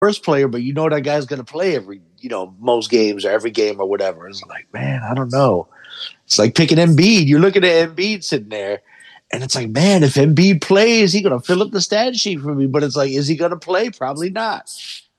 worst player, but you know that guy's going to play most games or every game or whatever. It's like, man, I don't know. It's like picking Embiid. You're looking at Embiid sitting there, and it's like, man, if Embiid plays, he's going to fill up the stat sheet for me. But it's like, is he going to play? Probably not.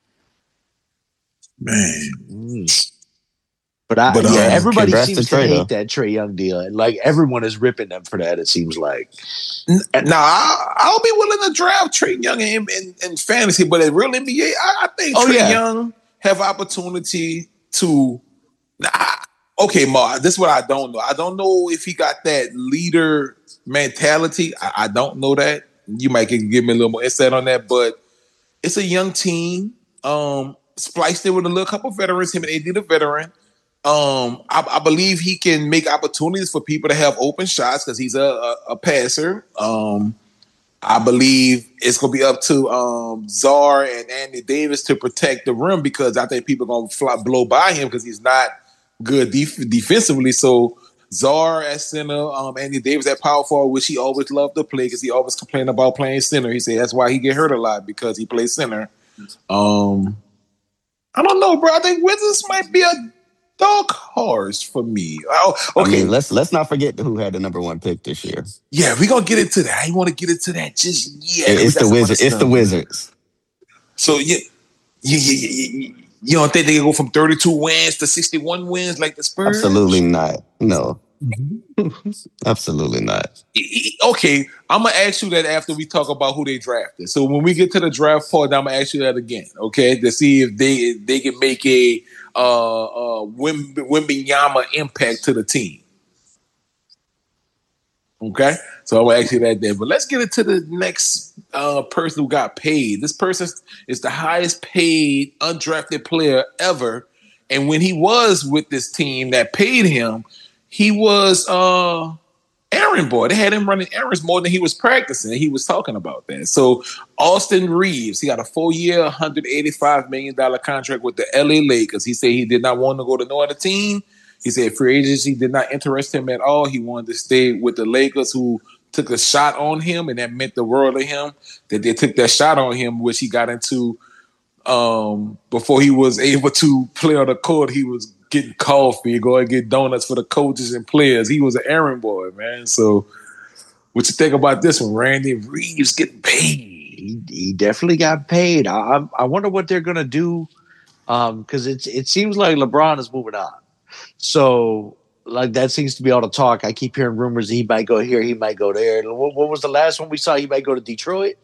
Man. But everybody seems to hate that Trae Young deal. And like everyone is ripping them for that, it seems like. Now, I'll be willing to draft Trae Young in fantasy, but in real NBA, I think Trae Young have opportunity to. Okay, Ma, this is what I don't know. I don't know if he got that leader mentality. I don't know that. You might give me a little more insight on that, but it's a young team. Spliced it with a little couple veterans, him and AD the veteran. I believe he can make opportunities for people to have open shots because he's a passer. I believe it's going to be up to Czar and Anthony Davis to protect the rim because I think people are going to blow by him because he's not good defensively. So Czar at center, Anthony Davis at power forward, which he always loved to play because he always complained about playing center. He said that's why he get hurt a lot because he plays center. I don't know, bro. I think Wizards might be a dark horse for me. Oh, okay, I mean, let's not forget who had the number 1 pick this year. Yeah, we're gonna get into that. I want to get into that just yet. It's the Wizards. It's the Wizards. So you don't think they can go from 32 wins to 61 wins like the Spurs? Absolutely not. No. Absolutely not. Okay, I'm gonna ask you that after we talk about who they drafted. So when we get to the draft part, I'm gonna ask you that again, okay, to see if they can make a Wembanyama impact to the team. Okay, so I'm gonna ask you that then. But let's get into the next person who got paid. This person is the highest paid undrafted player ever, and when he was with this team that paid him, he was errand boy. They had him running errands more than he was practicing. He was talking about that. So Austin Reeves, he got a 4-year, $185 million contract with the LA Lakers. He said he did not want to go to no other team. He said free agency did not interest him at all. He wanted to stay with the Lakers, who took a shot on him, and that meant the world to him that they took that shot on him, which he got into before he was able to play on the court. He was getting coffee, go and get donuts for the coaches and players. He was an errand boy, man. So what you think about this one? Randy Reeves getting paid. He definitely got paid. I wonder what they're going to do because it seems like LeBron is moving on. So like that seems to be all the talk. I keep hearing rumors he might go here, he might go there. What was the last one we saw? He might go to Detroit?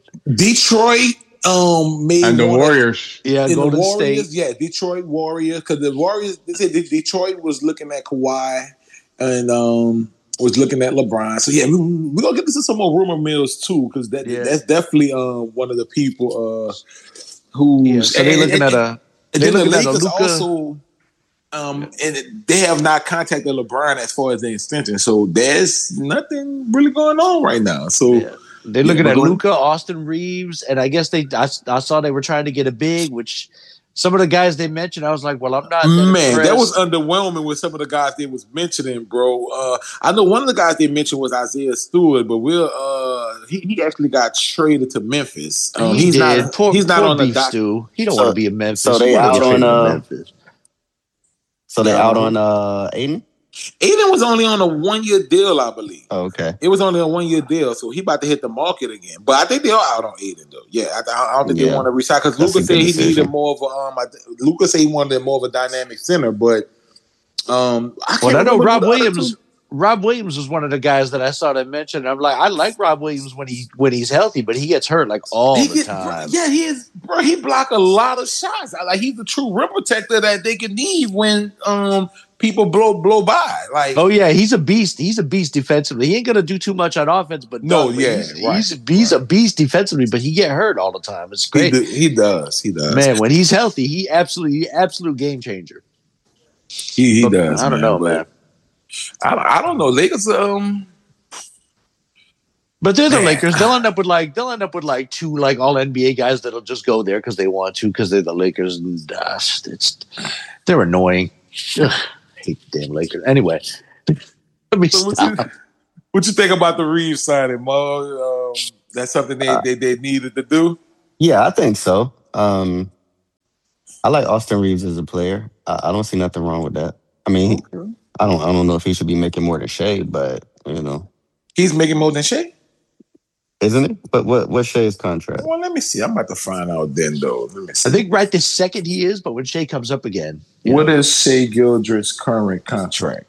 Made and the Warriors. Yeah, Golden State. Yeah, Detroit Warriors. Because the Warriors, they said Detroit was looking at Kawhi and was looking at LeBron. So yeah, we're gonna get into some more rumor mills too, because that's definitely one of the people who. Yeah, so they're looking at a. They're looking at a Luka. Also, and they have not contacted LeBron as far as the extension. So there's nothing really going on right now. So. Yeah. They're looking at Luka, Austin Reeves, and I guess I saw they were trying to get a big, which some of the guys they mentioned, I was like, well, I'm not impressed. That was underwhelming with some of the guys they was mentioning, bro. I know one of the guys they mentioned was Isaiah Stewart, but he actually got traded to Memphis. He's not on the dock. He don't want to be in Memphis. So they out on Memphis. So they out on Aiden? Aiden was only on a 1-year deal, I believe. Oh, okay. It was only a 1-year deal, so he about to hit the market again. But I think they are out on Aiden, though. Yeah, I don't think they want to resign because Luka said he needed more of a. Luka said he wanted more of a dynamic center, but I know Rob Williams. Rob Williams was one of the guys that I saw that mentioned. I'm like, I like Rob Williams when he's healthy, but he gets hurt like all the time. Yeah, he is, bro. He blocked a lot of shots. He's the true rim protector that they can need when people blow by. Like, oh yeah, he's a beast. He's a beast defensively. He ain't gonna do too much on offense, but he's a beast defensively. But he get hurt all the time. It's great. He does. Man, when he's healthy, he absolute game changer. He does. I don't know, man. I don't know. Lakers. But they're the Lakers. They'll end up with like 2 like all NBA guys that'll just go there because they want to because they're the Lakers. And, they're annoying. Ugh, I hate the damn Lakers. Anyway, let me stop. What you think about the Reeves signing, Mo? That's something they needed to do. Yeah, I think so. I like Austin Reeves as a player. I don't see nothing wrong with that. I mean, Okay. I don't know if he should be making more than Shea, but He's making more than Shea, isn't it? But what's Shea's contract? Well, let me see. I'm about to find out then, though. Let me see. I think right this second he is, but when Shea comes up again, what is Shea Gilgeous' current contract?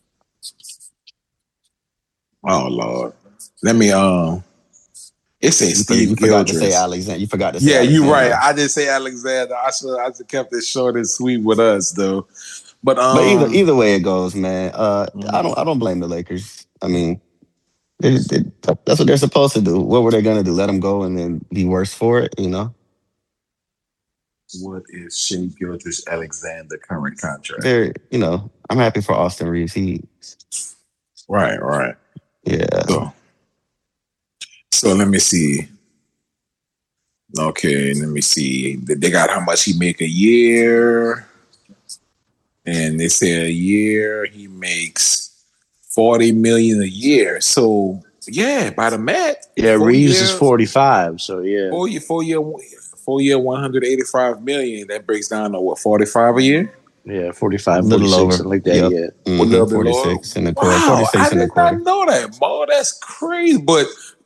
Oh Lord, let me It says Steve Gilgeous. Forgot to say Alexander. You forgot to say. Yeah, Alexander. you're right. I didn't say Alexander. I just kept it short and sweet with us, though. But either way it goes, man. I don't blame the Lakers. I mean, that's what they're supposed to do. What were they gonna do? Let him go and then be worse for it? What is Shea Gilgeous Alexander current contract? I'm happy for Austin Reeves. Right. Yeah. So let me see. Okay, let me see. They got how much he make a year. And they say a year he makes $40 million a year. So yeah, by the math. Yeah, Reeves is 45. So yeah. 4 year, 185 million. That breaks down to what, 45 a year? Yeah, 45, 46, something like that. Yep. Yeah, a little bit 46 in the quarter. Wow, 46 in the quarter. I did not know that, Mo. That's crazy. But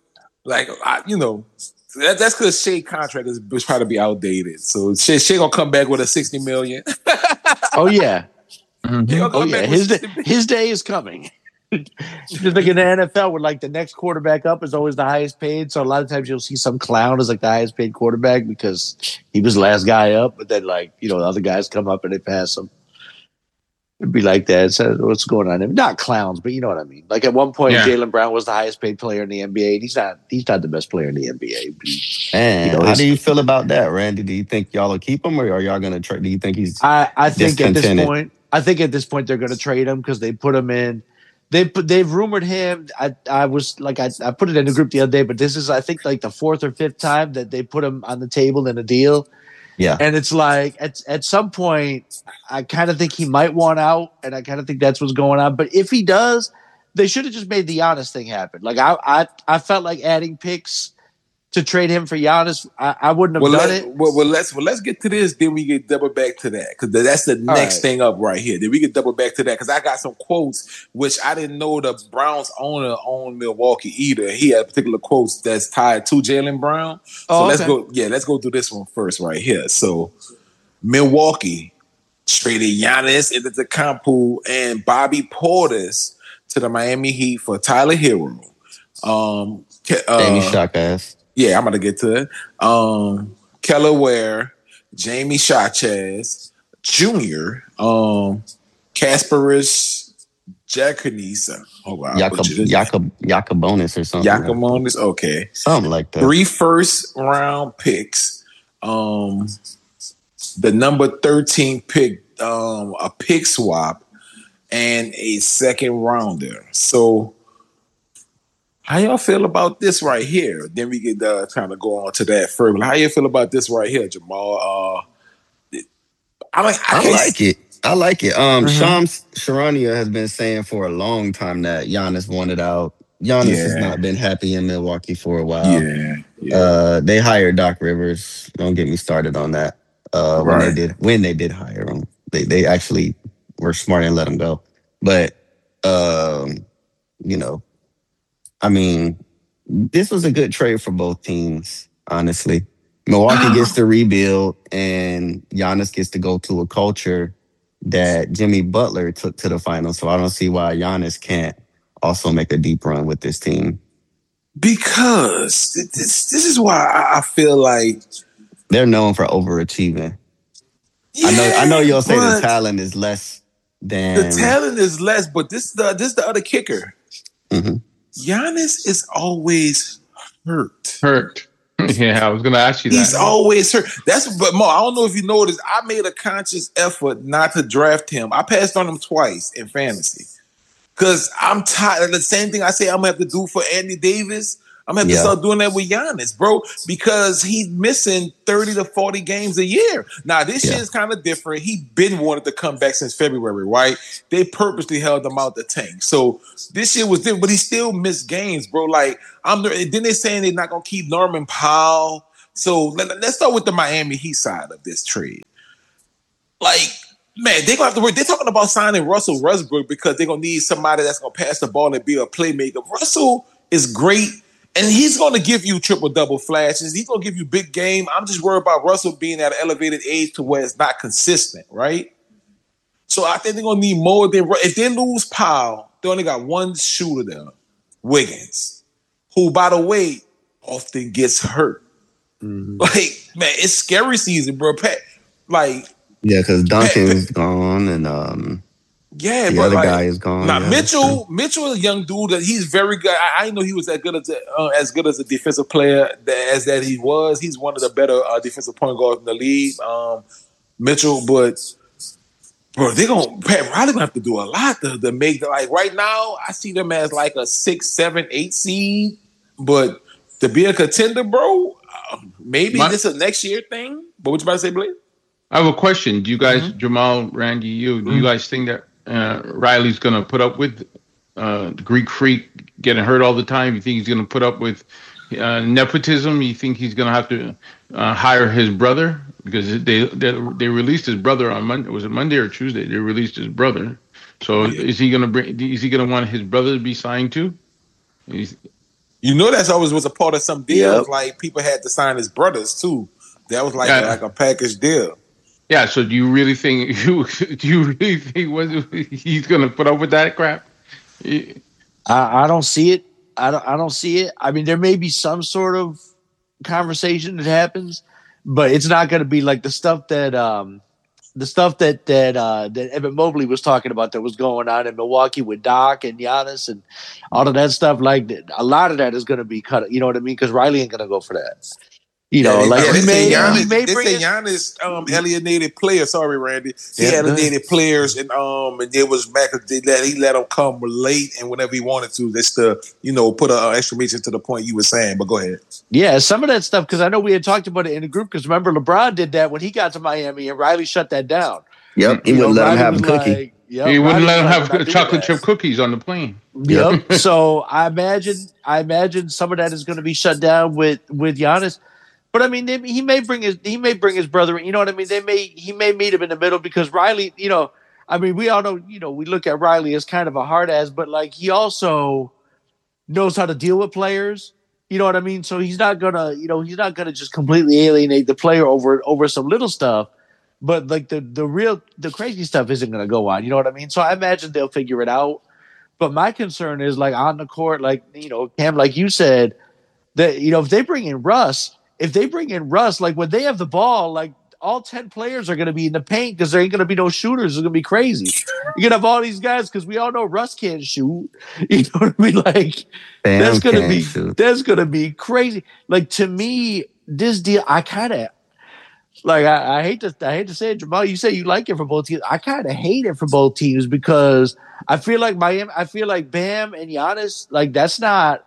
that's because Shea contract is trying to be outdated. So Shea gonna come back with a 60 million. Oh yeah. Mm-hmm. Oh yeah. His day is coming. Just like in the NFL, where like the next quarterback up is always the highest paid. So a lot of times you'll see some clown as like the highest paid quarterback because he was the last guy up, but then the other guys come up and they pass him. It'd be like that. So what's going on? Not clowns, but you know what I mean. Like at one point, Jaylen Brown was the highest paid player in the NBA. And he's not the best player in the NBA. And how do you feel about that, Randy? Do you think y'all will keep him, or are y'all going to trade? Do you think he's? I think at this point they're going to trade him because they put him in. They've rumored him. I put it in the group the other day, but this is I think like the fourth or fifth time that they put him on the table in a deal. Yeah. And it's like at some point, I kind of think he might want out, and I kind of think that's what's going on. But if he does, they should have just made the Giannis thing happen. Like I felt like adding picks to trade him for Giannis. I wouldn't have done it. Well, let's get to this. Then we get double back to that because that's the next thing up right here. Then we get double back to that because I got some quotes which I didn't know the Browns owner owned Milwaukee either. He had particular quotes that's tied to Jaylen Brown. So let's go. Yeah, let's go through this one first right here. So Milwaukee traded Giannis Antetokounmpo and Bobby Portis to the Miami Heat for Tyler Hero. Jamie Shockass. Yeah, I'm going to get to it. Keller Ware, Jamie Shachaz, Jr., Kasparis Jakanisa. Oh, wow. Yakubonis or something. Yakubonis, okay. Something like that. 3 first-round picks. The number 13 pick, a pick swap, and a second rounder. So, how y'all feel about this right here? Then we get kind of go on to that further. How you feel about this right here, Jamal? I like it. I like it. Shams Charania has been saying for a long time that Giannis wanted out. Giannis has not been happy in Milwaukee for a while. Yeah. They hired Doc Rivers. Don't get me started on that. When they did hire him, they actually were smart and let him go. But I mean, this was a good trade for both teams, honestly. Milwaukee gets to rebuild, and Giannis gets to go to a culture that Jimmy Butler took to the finals. So I don't see why Giannis can't also make a deep run with this team. Because this is why I feel like they're known for overachieving. Yeah, I know you'll say the talent is less than the talent is less, but this the other kicker. Mm-hmm. Giannis is always hurt. Yeah, I was going to ask you that. He's always hurt. But Mo, I don't know if you noticed, I made a conscious effort not to draft him. I passed on him twice in fantasy because I'm tired. The same thing I say I'm going to have to do for Andy Davis. I'm going to have to start doing that with Giannis, bro, because he's missing 30 to 40 games a year. Now, this year is kind of different. He been wanted to come back since February, right? They purposely held him out the tank. So this year was different, but he still missed games, bro. Like, then they're saying they're not going to keep Norman Powell. So let's start with the Miami Heat side of this trade. like, man, they're gonna have to work. They're talking about signing Russell Westbrook because they're gonna need somebody that's gonna pass the ball and be a playmaker. Russell is great, and he's gonna give you triple-double flashes. He's gonna give you big game. I'm just worried about Russell being at an elevated age to where it's not consistent, right? So I think they're gonna need more than if they lose Powell, they only got one shooter there, Wiggins, who, by the way, often gets hurt. Mm-hmm. Like, man, it's scary season, bro. Like, yeah, because Duncan's gone and the other guy is gone. Now Mitchell is a young dude that he's very good. I know he was as good as a defensive player as that he was. He's one of the better defensive point guards in the league, Mitchell. But bro, Pat Riley gonna have to do a lot to make like right now. I see them as like a 6, 7, 8 seed, but to be a contender, bro, maybe this is a next year thing. But what you about to say, Blake? I have a question. Do you guys, Jamal, Randy, do you guys think that Riley's going to put up with Greek Freak getting hurt all the time? You think he's going to put up with nepotism? You think he's going to have to hire his brother? Because they released his brother on Monday. Was it Monday or Tuesday? They released his brother. So is he going to want his brother to be signed too? You know, that's always was a part of some deals. Yep. Like people had to sign his brothers too. That was like a package deal. Yeah. So do you really think he's going to put up with that crap? I don't see it. I don't see it. I mean, there may be some sort of conversation that happens, but it's not going to be like the stuff that Evan Mobley was talking about that was going on in Milwaukee with Doc and Giannis and all of that stuff. Like a lot of that is going to be cut. You know what I mean? Because Riley ain't going to go for that. You know, Giannis alienated players. Sorry, Randy. He alienated players, and it was back. He let them come late and whenever he wanted to, just to put an exclamation to the point you were saying. But go ahead. Yeah, some of that stuff because I know we had talked about it in the group. Because remember, LeBron did that when he got to Miami, and Riley shut that down. Yep, he wouldn't let him have a cookie. He wouldn't let him have chocolate chip cookies on the plane. Yep. So I imagine some of that is going to be shut down with Giannis. But I mean, he may bring his brother. You know what I mean? He may meet him in the middle because Riley. I mean, we all know. We look at Riley as kind of a hard ass, but like he also knows how to deal with players. You know what I mean? So he's not gonna just completely alienate the player over some little stuff. But like the crazy stuff isn't gonna go on. You know what I mean? So I imagine they'll figure it out. But my concern is like on the court, like Cam, like you said, that if they bring in Russ. Like when they have the ball, like all 10 players are going to be in the paint because there ain't going to be no shooters. It's going to be crazy. You're going to have all these guys because we all know Russ can't shoot. You know what I mean? Like that's going to be crazy. Like to me, this deal, I kind of like. I hate to say it, Jamal. You say you like it for both teams. I kind of hate it for both teams because I feel like Bam and Giannis, like that's not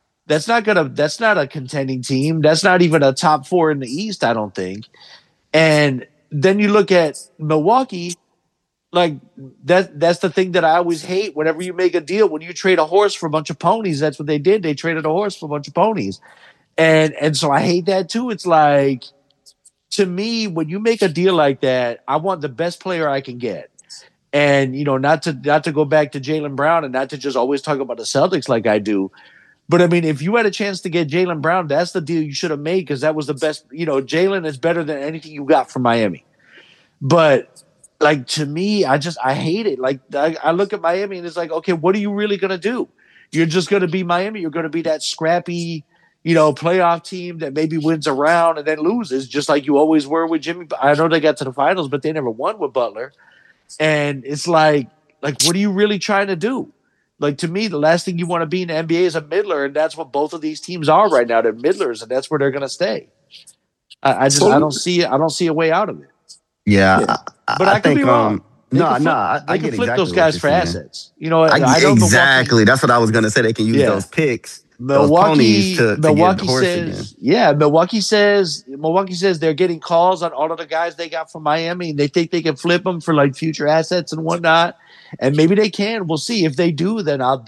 a contending team. That's not even a top 4 in the East, I don't think. And then you look at Milwaukee, like that's the thing that I always hate. Whenever you make a deal, when you trade a horse for a bunch of ponies, that's what they did. They traded a horse for a bunch of ponies. And so I hate that too. It's like, to me, when you make a deal like that, I want the best player I can get. And, not to go back to Jaylen Brown and not to just always talk about the Celtics like I do. But I mean, if you had a chance to get Jaylen Brown, that's the deal you should have made because that was the best. Jaylen is better than anything you got from Miami. But like to me, I hate it. Like I look at Miami and it's like, okay, what are you really gonna do? You're just gonna be Miami. You're gonna be that scrappy, playoff team that maybe wins a round and then loses, just like you always were with Jimmy. I know they got to the finals, but they never won with Butler. And it's like what are you really trying to do? Like to me, the last thing you want to be in the NBA is a middler, and that's what both of these teams are right now. They're middlers, and that's where they're going to stay. I don't see a way out of it. Yeah. But I could be wrong. I can get flip exactly those guys for assets. Exactly. That's what I was going to say. They can use those picks. Milwaukee says, Milwaukee says they're getting calls on all of the guys they got from Miami, and they think they can flip them for like future assets and whatnot. And maybe they can. We'll see. If they do, then I'll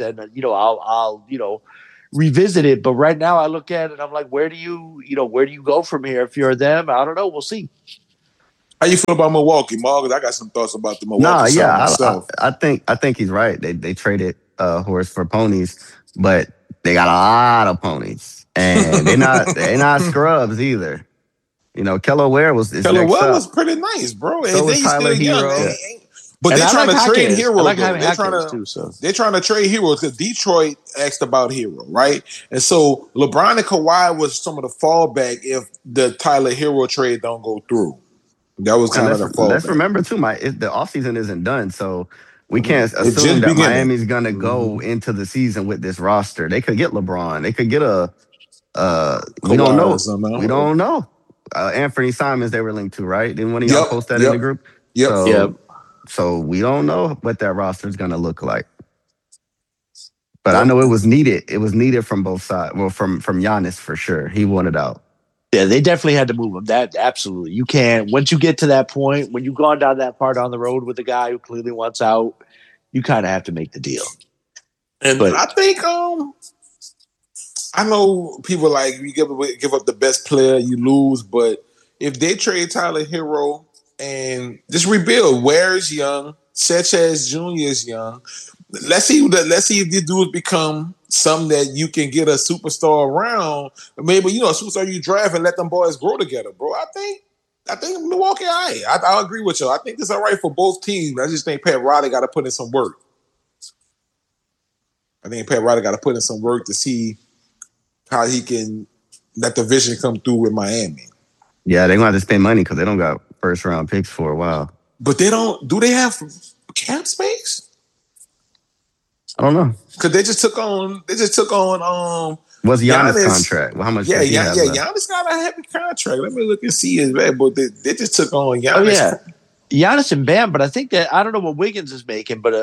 revisit it. But right now, I look at it. I'm like, where do you go from here? If you're them, I don't know. We'll see. How you feel about Milwaukee, Marcus? I got some thoughts about the Milwaukee side myself. I think he's right. They traded horse for ponies, but they got a lot of ponies, and they're not scrubs either. You know, Kello Ware was pretty nice, bro. So was Tyler Hero. But they're trying to trade Hero. They're trying to trade Hero because Detroit asked about Hero, right? And so LeBron and Kawhi was some of the fallback if the Tyler Hero trade don't go through. That was kind of the fallback. Let's remember too, the offseason isn't done, so we can't assume that Miami's gonna go into the season with this roster. They could get LeBron. They could get we don't know. We don't know. Anthony Simons they were linked to, right? Didn't one of y'all post that in the group? So we don't know what that roster is going to look like. But I know it was needed. It was needed from both sides. Well, from Giannis for sure. He wanted out. Yeah, they definitely had to move him. That absolutely. You can't. Once you get to that point, when you've gone down that part on the road with a guy who clearly wants out, you kind of have to make the deal. But I think I know people like you give up the best player, you lose. But if they trade Tyler Hero and just rebuild, Ware's young, Sanchez Jr. is young. Let's see if these dudes become something that you can get a superstar around. Maybe a superstar you draft and let them boys grow together, bro. I think Milwaukee, I agree with you. I think it's all right for both teams. I just think Pat Riley got to put in some work. To see how he can let the vision come through with Miami. Yeah, they're going to have to spend money because they don't got first round picks for a while. But they don't. Do they have cap space? I don't know. Because they just took on. What's Giannis' contract? Well, how much? Giannis got a heavy contract. Let me look and see his bad. But they just took on Giannis. Oh yeah, Giannis and Bam. But I think that I don't know what Wiggins is making, but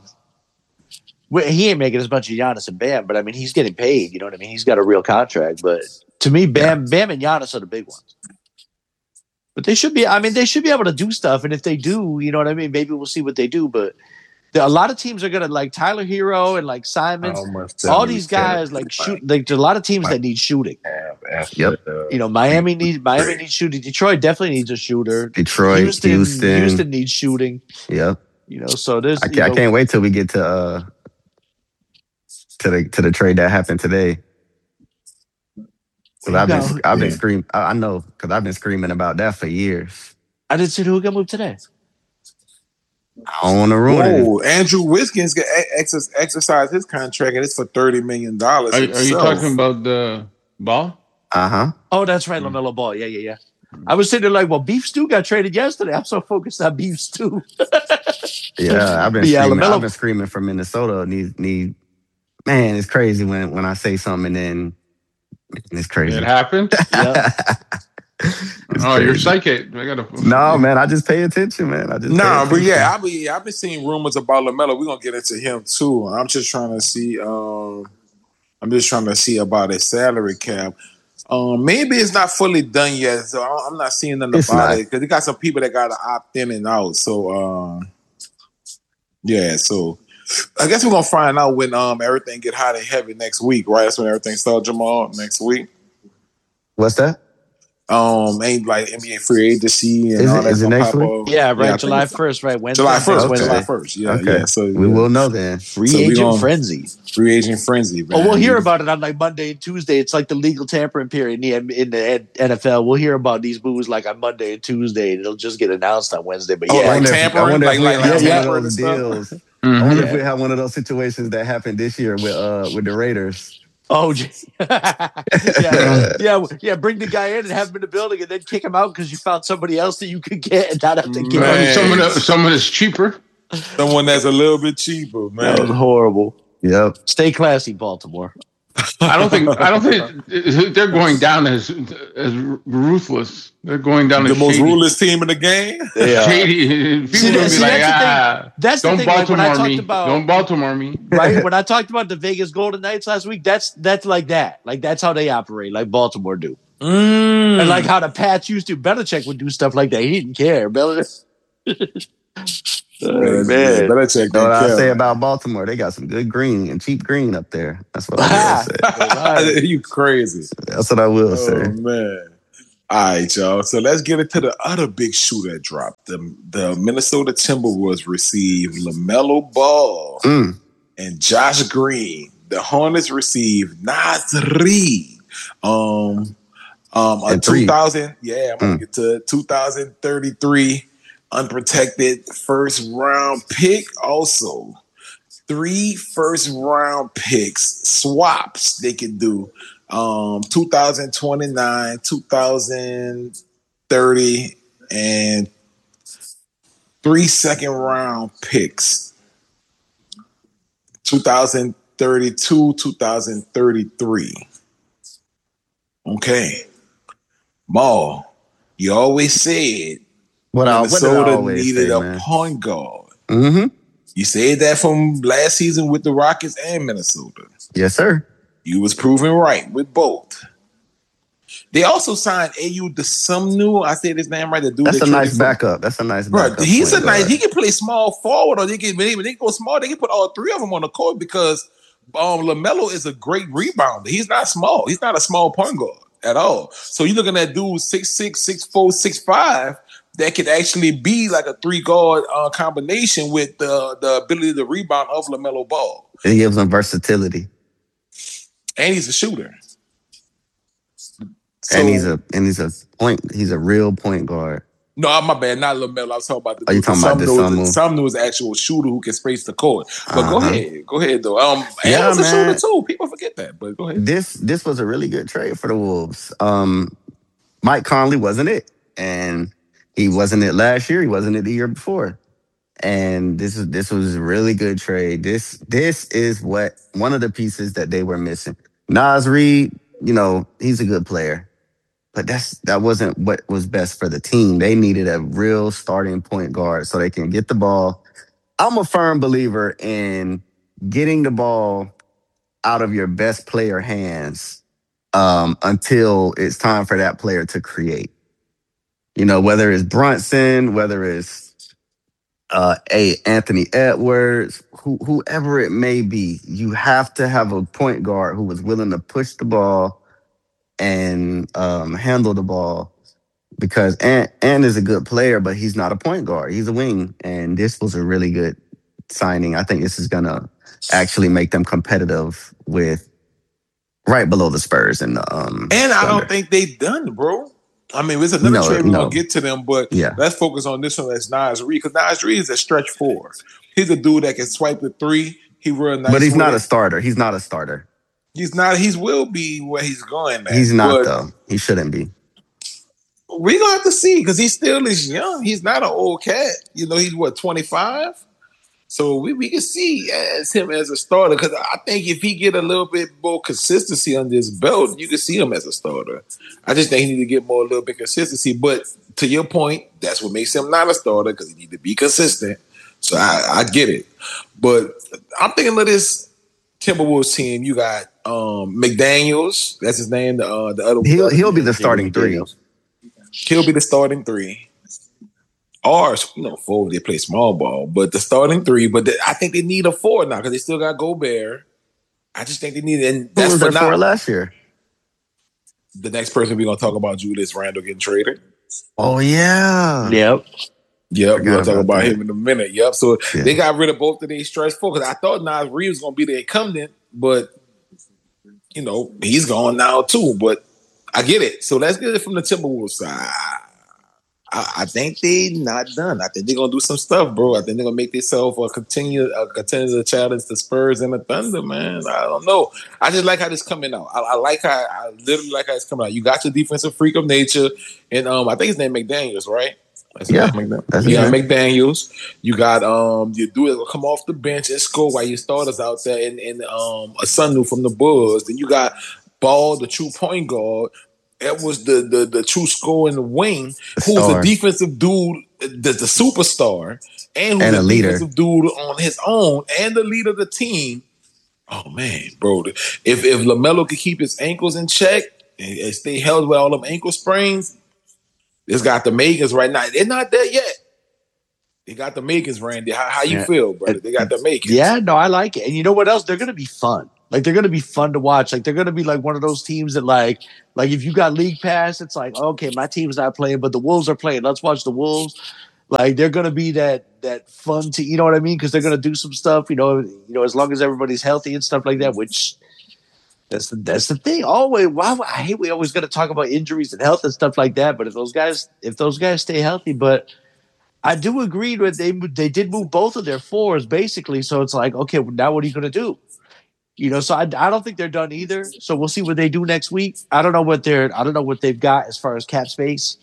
he ain't making as much as Giannis and Bam. But I mean, he's getting paid. You know what I mean? He's got a real contract. But to me, Bam and Giannis are the big ones. But they should be. I mean, they should be able to do stuff. And if they do, you know what I mean. Maybe we'll see what they do. But a lot of teams are gonna like Tyler Hero and like Simons. All these guys like shoot. Like there's a lot of teams that need shooting. Yep. Miami needs shooting. Detroit definitely needs a shooter. Houston needs shooting. Yep. So there's. I can't wait till we get to the trade that happened today. Because I've been screaming. I know because I've been screaming about that for years. I didn't see who got moved today. I don't want to ruin it. Andrew Wiggins get exercise his contract, and it's for $30 million. Are you talking about the Ball? Oh, that's right, LaMelo Ball. Yeah. I was sitting there like, well, Beef Stew got traded yesterday. I'm so focused on Beef Stew. Yeah, I've been screaming for Minnesota. Man, it's crazy when I say something and then it's crazy. It happened. Yeah. You're psychic. No, man, I just pay attention, man. I've been seeing rumors about LaMelo. We're gonna get into him too. I'm just trying to see. About his salary cap. Maybe it's not fully done yet, so I'm not seeing nothing about it because he got some people that got to opt in and out. So, So I guess we're gonna find out when everything get hot and heavy next week, right? That's when everything starts, Jamal. Next week. What's that? Ain't like NBA free agency and all that. Is it next week? Yeah, right. July 1st, right? Wednesday. July 1st. Yeah. Okay. Yeah. So we will know then. Free agent frenzy. Man. Oh, we'll hear about it on like Monday and Tuesday. It's like the legal tampering period in the NFL. We'll hear about these moves like on Monday and Tuesday, and it'll just get announced on Wednesday. But like tampering, like tampering those deals. Mm-hmm. I wonder if we have one of those situations that happened this year with the Raiders. Oh, yeah. Bring the guy in and have him in the building, and then kick him out because you found somebody else that you could get and not have to get someone that's cheaper. Someone that's a little bit cheaper, man. That was horrible. Yep. Stay classy, Baltimore. I don't think they're going down as ruthless. They're going down the as most shady. ruthless team in the game. Shady. People will be like, that's the thing. Baltimore me. Don't Baltimore me. Right? When I talked about the Vegas Golden Knights last week, that's like that. Like that's how they operate, like Baltimore do. And like how the Pats used to. Belichick would do stuff like that. He didn't care. Belichick. Belichick. Know what I say about Baltimore? They got some good green and cheap green up there. That's what I will say. You crazy. That's what I will say. Man. All right, y'all. So let's get into the other big shoe that dropped. The Minnesota Timberwolves received LaMelo Ball and Josh Green. The Hornets received Naz Reid. A 2000, I'm gonna get to 2033 unprotected first round pick. Also, 3 first round picks swaps they could do. 2029, 2030, and 3 second round picks. 2032, 2033. Okay. Maul, you always said Minnesota needed a point guard. Mm-hmm. You said that from last season with the Rockets and Minnesota. Yes, sir. You was proven right with both. They also signed Ayu Dosunmu. I said his name right. The dude That's a nice backup. That's a nice backup. He's a nice. He can play small forward, or they go small. They can put all 3 of them on the court because LaMelo is a great rebounder. He's not small. He's not a small point guard at all. So you're looking at dudes 6'6", 6'4", 6'5", that could actually be like a 3-guard combination with the ability to rebound of LaMelo Ball. It gives him versatility. And he's a shooter. So, and he's a real point guard. No, my bad, not LaMelo. I was talking about the. Are you talking about Dosunmu is actual shooter who can space the court. But go ahead though. He's a shooter too. People forget that, but go ahead. This was a really good trade for the Wolves. Mike Conley wasn't it, and he wasn't it last year. He wasn't it the year before. And this was a really good trade. This is what one of the pieces that they were missing. Naz Reid, he's a good player, but that wasn't what was best for the team. They needed a real starting point guard so they can get the ball. I'm a firm believer in getting the ball out of your best player hands until it's time for that player to create. Whether it's Brunson, whether it's Anthony Edwards, whoever it may be, you have to have a point guard who was willing to push the ball and handle the ball, because Ant is a good player, but he's not a point guard. He's a wing, and this was a really good signing. I think this is going to actually make them competitive with right below the Spurs and the and I don't think they done, bro. I mean, it's another trade we're going to get to them, but let's focus on this one. That's Naz Reid, because Naz Reid is a stretch 4. He's a dude that can swipe the 3. He real nice. But he's not a starter. He's not a starter. He's not. He will be where he's going at. He's not, though. He shouldn't be. We're going to have to see, because he still is young. He's not an old cat. He's, 25? So we can see him as a starter, because I think if he get a little bit more consistency on this belt, you can see him as a starter. I just think he need to get a little bit consistency. But to your point, that's what makes him not a starter, because he need to be consistent. So I get it. But I'm thinking of this Timberwolves team. You got McDaniels. That's his name. The other he'll be the starting 3. He'll be the starting 3. Or, 4 they play small ball, but the starting 3. But I think they need a 4 now, because they still got Gobert. I just think they need it. And that's for now. Last year. The next person we're going to talk about, Julius Randle getting traded. Oh, yeah. Yep. We're going to talk about him in a minute. Yep. So they got rid of both of these stretch 4, because I thought Naz Reid was going to be the incumbent, but, he's gone now too. But I get it. So let's get it from the Timberwolves side. I think they're not done. I think they're gonna do some stuff, bro. I think they're gonna make themselves continue to challenge the Spurs and the Thunder, man. I don't know. I just like how this coming out. I literally like how it's coming out. You got your defensive freak of nature, and I think his name McDaniels, right? McDaniels. You got you do it come off the bench and score while your starters out there, and a Sunnu from the Bulls. Then you got Ball, the true point guard. That was the true scorer in the wing, who was a defensive dude, the superstar, and who's a leader, defensive dude on his own, and the leader of the team. Oh man, bro! If LaMelo could keep his ankles in check and stay held with all them ankle sprains, it's got the makings right now. They're not there yet. They got the makings, Randy. How you feel, brother? They got the makings. Yeah, no, I like it. And you know what else? They're going to be fun. Like they're gonna be fun to watch. Like they're gonna be like one of those teams that like if you got League Pass, it's like okay, my team's not playing, but the Wolves are playing. Let's watch the Wolves. Like they're gonna be that fun to, you know what I mean? Because they're gonna do some stuff, you know, as long as everybody's healthy and stuff like that. Which that's the thing. Always, I hate we always got to talk about injuries and health and stuff like that. But if those guys stay healthy, but I do agree that they did move both of their fours basically. So it's like okay, now what are you gonna do? You know, so I don't think they're done either. So we'll see what they do next week. I don't know what they've got as far as cap space.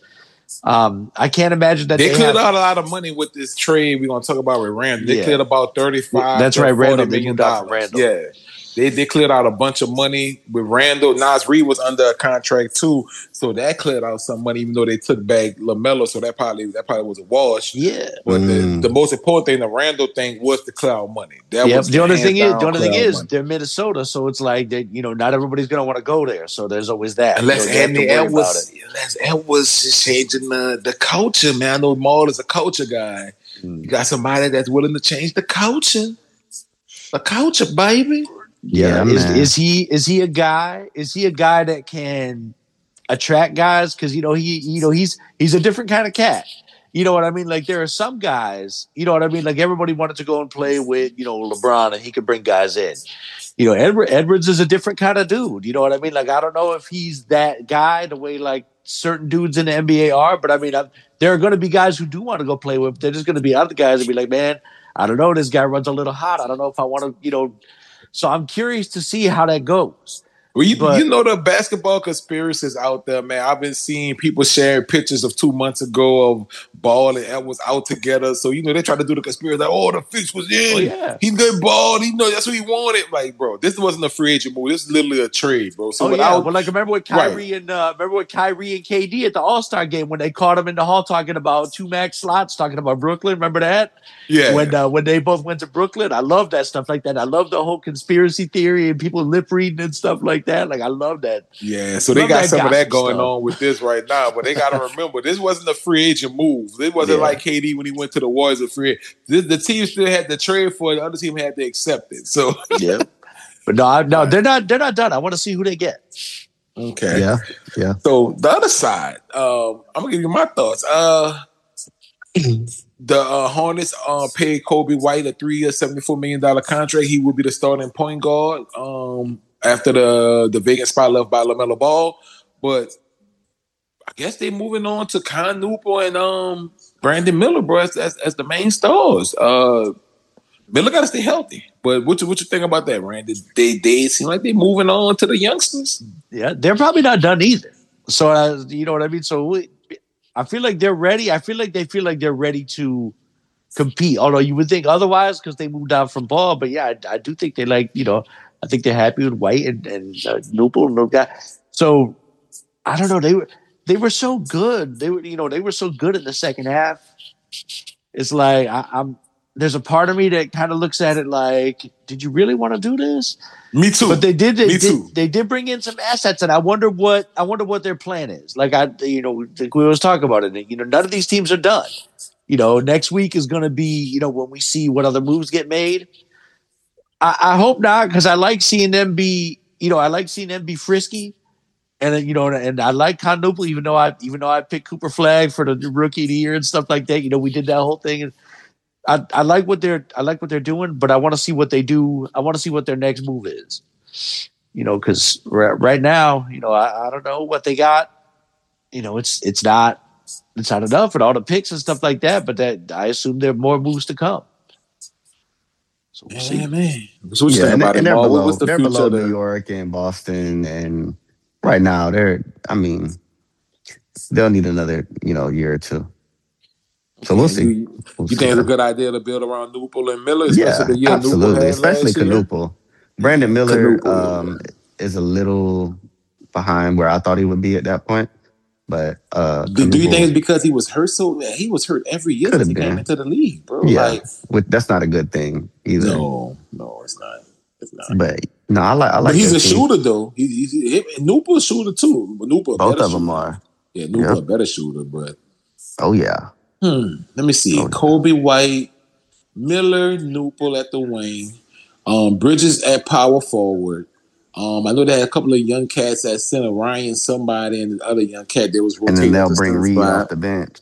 I can't imagine that they cleared out a lot of money with this trade we're gonna talk about with Randle. They cleared about 35. That's right, Randle. They $40 moved out Randle. Yeah. They cleared out a bunch of money with Randle. Naz Reid was under a contract too, so that cleared out some money. Even though they took back LaMelo, so that probably was a wash. Yeah, but the most important thing, the Randle thing, was to clear out money. The only thing is they're Minnesota, so it's like that. You know, not everybody's gonna want to go there, so there's always that. Unless Anthony Edwards is changing the culture, man. I know Maul is a culture guy. You got somebody that's willing to change the culture. The culture, baby. Yeah, is he a guy? Is he a guy that can attract guys? Because he's a different kind of cat. You know what I mean? Like there are some guys. You know what I mean? Like everybody wanted to go and play with LeBron, and he could bring guys in. You know, Edwards is a different kind of dude. You know what I mean? Like I don't know if he's that guy the way like certain dudes in the NBA are, but I mean there are going to be guys who do want to go play with. There's just going to be other guys that be like, man, I don't know. This guy runs a little hot. I don't know if I want to, So I'm curious to see how that goes. Well, you know the basketball conspiracies out there, man. I've been seeing people sharing pictures of 2 months ago of Ball and Edwards out together. So, they try to do the conspiracy like, the fix was in. Oh, yeah. He's good Ball. That's what he wanted. Like, bro, this wasn't a free agent move. This is literally a trade, bro. So remember with Kyrie and KD at the All-Star game when they caught him in the hall talking about 2 max slots, talking about Brooklyn. Remember that? Yeah. When they both went to Brooklyn. I love that stuff like that. I love the whole conspiracy theory and people lip reading and stuff like that. Like I love that. Yeah, so they got some of that going on with this right now. But they got to remember, this wasn't a free agent move. This wasn't like KD when he went to the Warriors a free agent. The team still had to trade for it. The other team had to accept it. So yeah, but no, they're not done. I want to see who they get. Okay. Yeah. So the other side, I'm gonna give you my thoughts. The Hornets paid Kobe White a 3-year, $74 million contract. He will be the starting point guard after the vacant spot left by LaMelo Ball. But I guess they're moving on to Con Nooper and Brandon Miller, bro, as the main stars. Miller got to stay healthy. But what you think about that, Randy? They seem like they're moving on to the youngsters. Yeah, they're probably not done either. So, you know what I mean? So I feel like they're ready. I feel like they feel like they're ready to compete. Although you would think otherwise because they moved out from Ball. But yeah, I do think they I think they're happy with White and Noople and those guys. So I don't know. They were so good. They were so good in the second half. It's like there's a part of me that kind of looks at it like, did you really want to do this? Me too. But they did. Me too. They did bring in some assets, and I wonder what their plan is. Like we always talk about it. None of these teams are done. Next week is going to be when we see what other moves get made. I hope not, because I like seeing them be. I like seeing them be frisky, and and I like Con Noople, even though I picked Cooper Flagg for the rookie of the year and stuff like that. We did that whole thing. And I like what they're doing, but I want to see what they do. I want to see what their next move is. Because right now, I don't know what they got. It's not enough with all the picks and stuff like that. But that I assume there are more moves to come. So we'll see. Man. So what you think about it? They're below, What's the they're future below there? New York and Boston, and right now they'll need another year or two. So we'll see. You think it's a good idea to build around Noople and Miller? Yeah, absolutely. Especially Knupel. Brandon Miller is a little behind where I thought he would be at that point. But do you think it's because he was hurt? He was hurt every year since he came into the league, bro. Yeah, that's not a good thing either. No, it's not. It's not. But no, I like. But he's a shooter though. Nooper a shooter too. But Nooper both of them are. Yeah, Nooper a better shooter, but oh yeah. Let me see. Kobe White, Miller, Noople at the wing. Bridges at power forward. I know they had a couple of young cats at center, Ryan somebody, and the other young cat that was rotating. And then they'll bring Reed off the bench.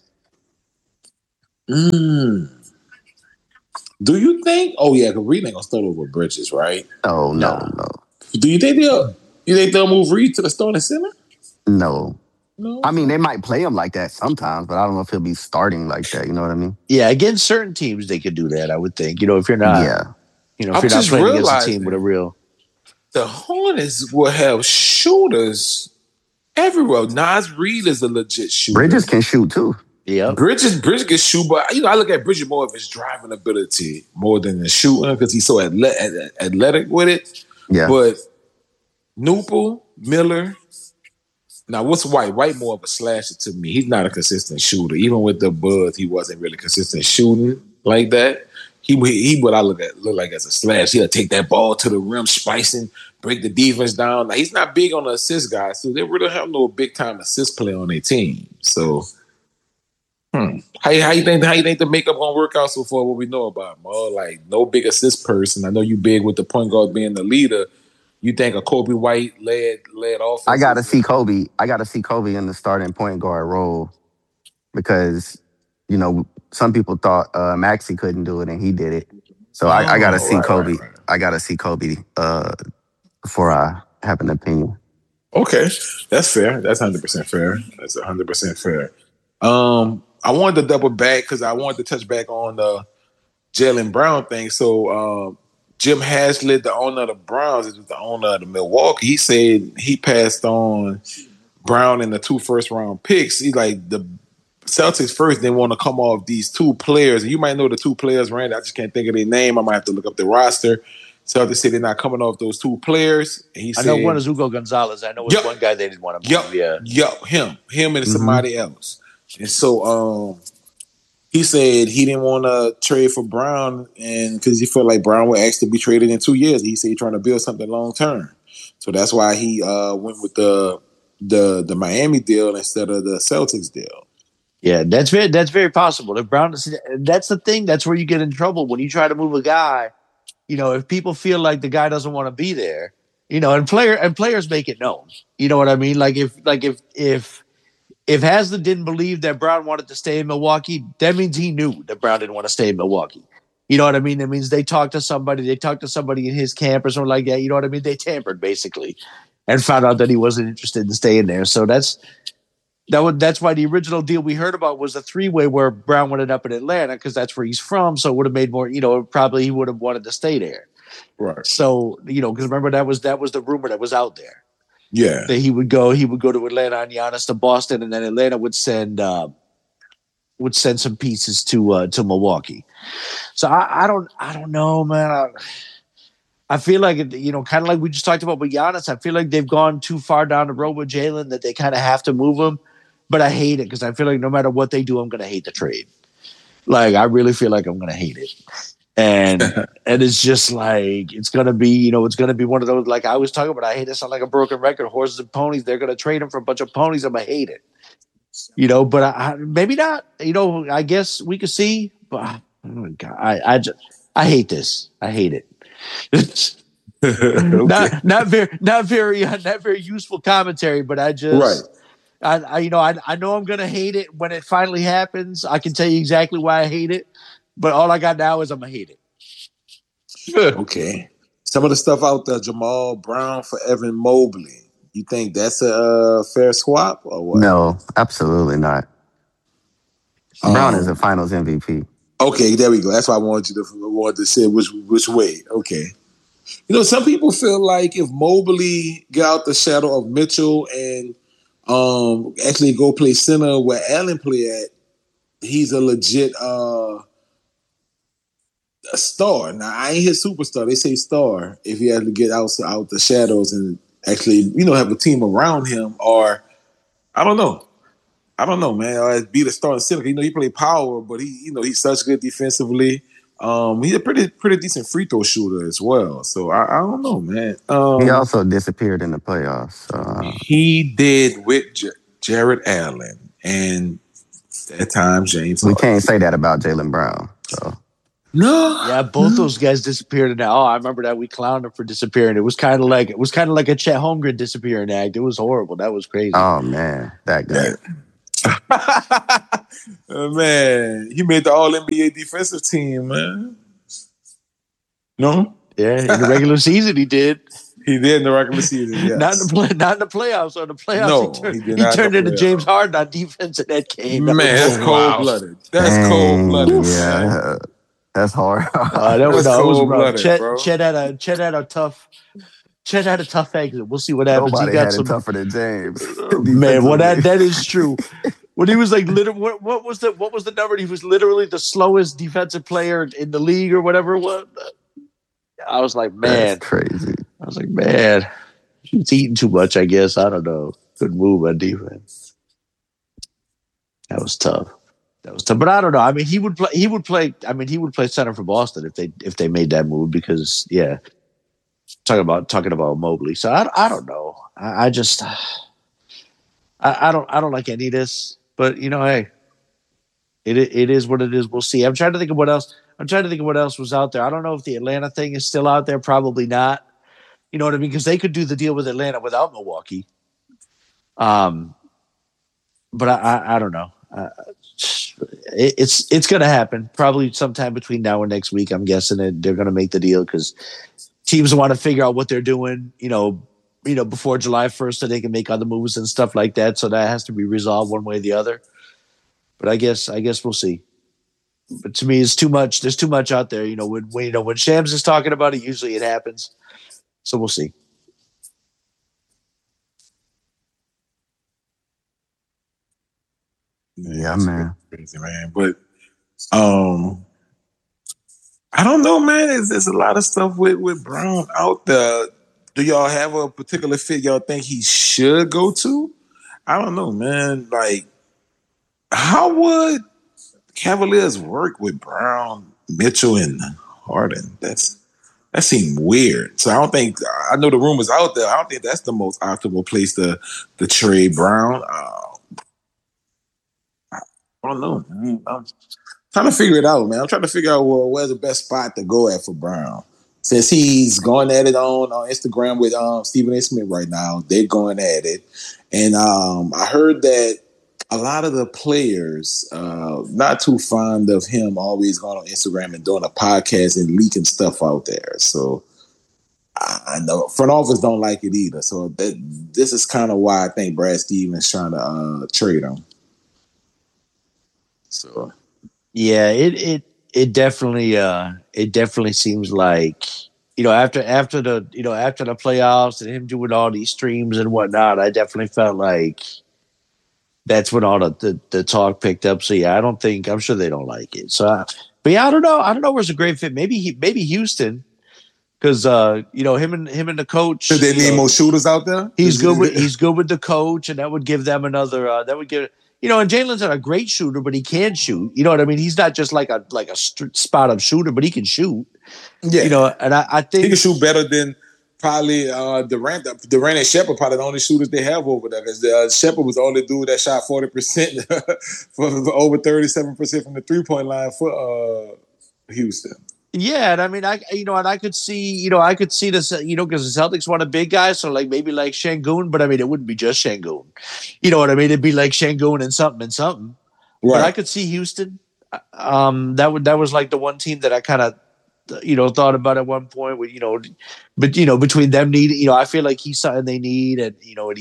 Do you think? Oh yeah, because Reed ain't gonna start over Bridges, right? Oh no. Do you think they'll move Reed to the starting center? No. I mean, they might play him like that sometimes, but I don't know if he'll be starting like that. You know what I mean? Yeah, against certain teams, they could do that. I would think. If you're not, if you're not playing against a team with a real, the Hornets will have shooters everywhere. Nas Reed is a legit shooter. Bridges can shoot too. Yeah, Bridges can shoot, but I look at Bridges more of his driving ability more than the shooting because he's so athletic with it. Yeah, but Newport, Miller. Now, what's White? White more of a slasher to me. He's not a consistent shooter. Even with the Buzz, he wasn't really consistent shooting like that. He what I look like as a slash. He'll take that ball to the rim, spicing, break the defense down. Now, he's not big on the assist guys, so they really have no big time assist player on their team. So, how you think the makeup gonna work out so far? What we know about him? Like no big assist person. I know you big with the point guard being the leader. You think a Kobe White led offense? I gotta see Kobe. I gotta see Kobe in the starting point guard role because some people thought Maxey couldn't do it and he did it. So I gotta see Kobe. Right. I gotta see Kobe before I have an opinion. Okay, that's fair. That's 100% fair. That's 100% fair. I wanted to double back because I wanted to touch back on the Jaylen Brown thing. So Jim Haslett, the owner of the Browns, is the owner of the Milwaukee. He said he passed on Brown in the 2 first-round picks. He's like, the Celtics first didn't want to come off these 2 players. And you might know the 2 players, Randy. I just can't think of their name. I might have to look up the roster. Celtics said they're not coming off those 2 players. And I know one is Hugo Gonzalez. I know it's one guy they didn't want to move. Him and somebody else. And so he said he didn't want to trade for Brown and because he felt like Brown would actually be traded in 2 years. He said he's trying to build something long term. So that's why he went with the Miami deal instead of the Celtics deal. Yeah, that's very possible. If Brown, that's the thing. That's where you get in trouble when you try to move a guy. If people feel like the guy doesn't want to be there, and players make it known. You know what I mean? If Haslett didn't believe that Brown wanted to stay in Milwaukee, that means he knew that Brown didn't want to stay in Milwaukee. You know what I mean? That means they talked to somebody in his camp or something like that. You know what I mean? They tampered basically and found out that he wasn't interested in staying there. So that's why the original deal we heard about was a 3-way where Brown would end up in Atlanta because that's where he's from. So it would have made more, probably he would have wanted to stay there. Right. So, because remember that was the rumor that was out there. Yeah, that he would go to Atlanta and Giannis to Boston, and then Atlanta would send some pieces to Milwaukee. So I don't know, man. I feel like kind of like we just talked about with Giannis. I feel like they've gone too far down the road with Jaylen that they kind of have to move him. But I hate it because I feel like no matter what they do, I'm going to hate the trade. Like I really feel like I'm going to hate it. And it's just like it's gonna be one of those like I was talking about. I hate it sound like a broken record. Horses and ponies. They're gonna trade him for a bunch of ponies. I'm gonna hate it, But I maybe not. I guess we could see. But oh God, I hate this. I hate it. Okay. not very useful commentary. But I just I know I'm gonna hate it when it finally happens. I can tell you exactly why I hate it. But all I got now is I'm going to hate it. Okay. Some of the stuff out there, Jamal Brown for Evan Mobley. You think that's a fair swap or what? No, absolutely not. Brown is a finals MVP. Okay, there we go. That's why I wanted to say which way. Okay. Some people feel like if Mobley got out the shadow of Mitchell and actually go play center where Allen play at, he's a legit a star. Now I ain't his superstar. They say star if he has to get out the shadows and actually, have a team around him, or I don't know, man. Or be the star in center. He played power, but he's such good defensively. He's a pretty decent free throw shooter as well. So I don't know, man. He also disappeared in the playoffs. He did with Jared Allen and at times James. We can't say that about Jaylen Brown. So. No. Yeah, both those guys disappeared. And I remember that we clowned them for disappearing. It was kind of like a Chet Holmgren disappearing act. It was horrible. That was crazy. Oh man, that guy. Man, he made the All NBA defensive team, man. No? Yeah, in the regular season he did. He did in the regular season, yes. Not in the playoffs. On the playoffs, no, he turned into James Harden on defense in that game. Man, that's cold-blooded. That's cold-blooded. Yeah, that's hard. That was cold-blooded, bro. Chet had a tough exit. We'll see what happens. Nobody had it tougher than James. Man, well that is true. When he was like, what was the number? He was literally the slowest defensive player in the league or whatever it was. I was like, man, that's crazy. I was like, man, he's eating too much. I guess I don't know. Couldn't move on defense. That was tough. But I don't know. I mean, he would play. I mean, he would play center for Boston if they made that move because talking about Mobley. So I don't know. I just I don't like any of this. But hey, it is what it is. We'll see. I'm trying to think of what else. Was out there. I don't know if the Atlanta thing is still out there. Probably not. You know what I mean? Because they could do the deal with Atlanta without Milwaukee. But I don't know. It's going to happen probably sometime between now and next week. I'm guessing they're going to make the deal because teams want to figure out what they're doing. Before July 1st, so they can make other moves and stuff like that. So that has to be resolved one way or the other. But I guess we'll see. But to me, it's too much. There's too much out there. When Shams is talking about it, usually it happens. So we'll see. Yeah, man. Crazy, man. But I don't know, man. There's a lot of stuff with Brown out there. Do y'all have a particular fit y'all think he should go to? I don't know, man. Like, how would Cavaliers work with Brown, Mitchell, and Harden? That seemed weird. So I know the rumors out there. I don't think that's the most optimal place to trade Brown. I don't know. I'm trying to figure it out, man. I'm trying to figure out where's the best spot to go at for Brown. Since he's going at it on Instagram with Stephen A. Smith right now, they're going at it. And I heard that a lot of the players not too fond of him always going on Instagram and doing a podcast and leaking stuff out there. So I know front office don't like it either. So this is kind of why I think Brad Stevens trying to trade him. So yeah, it definitely seems like after the playoffs and him doing all these streams and whatnot, I definitely felt like that's when all the talk picked up. So yeah, I'm sure they don't like it. So, but yeah, I don't know where's a great fit. Maybe Houston, because him and the coach. So they need more shooters out there. He's good with the coach, and that would give them another. And Jalen's not a great shooter, but he can shoot. You know what I mean? He's not just like a spot up shooter, but he can shoot. Yeah, and I think he can shoot better than probably Durant and Shepard, probably the only shooters they have over there. Because Shepard was the only dude that shot 40% for over 37% from the 3-point line for Houston. Yeah, and I mean, I could see this, because the Celtics want a big guy, so maybe like Şengün, but I mean, it wouldn't be just Şengün. You know what I mean? It'd be like Şengün and something. Right. But I could see Houston. That was like the one team that I kind of, thought about at one point. But between them needing, I feel like he's something they need, and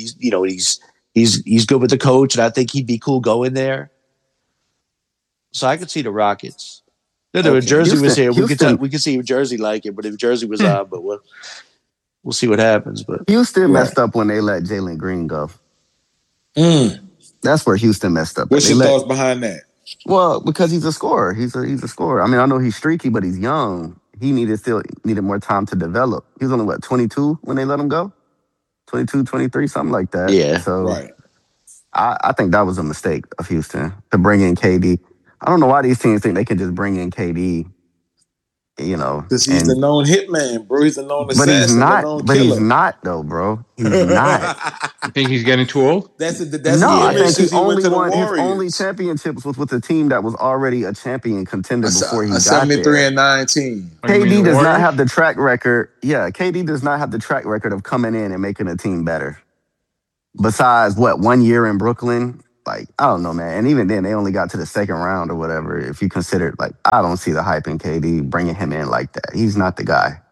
he's good with the coach, and I think he'd be cool going there. So I could see the Rockets. If Jersey was here, we could see if Jersey like it. But if Jersey was on, but we'll see what happens. But Houston messed up when they let Jalen Green go. That's where Houston messed up. What's your thoughts behind that? Well, because he's a scorer. He's a scorer. I mean, I know he's streaky, but he's young. He needed more time to develop. He was only 22 when they let him go? 22, 23, something like that. Yeah. So right. I think that was a mistake of Houston to bring in KD. I don't know why these teams think they can just bring in KD Because he's the known hitman, bro. He's the known assassin, but he's not. the known But killer. He's not, though, bro. He's not. You think he's getting too old? That's no, the I think he only won his only championships was with a team that was already a champion contender before he got 73 and 19. KD does not have the track record. Yeah, KD does not have the track record of coming in and making a team better. Besides, 1 year in Brooklyn? Like, I don't know, man. And even then, they only got to the second round or whatever. If you consider, I don't see the hype in KD bringing him in like that. He's not the guy.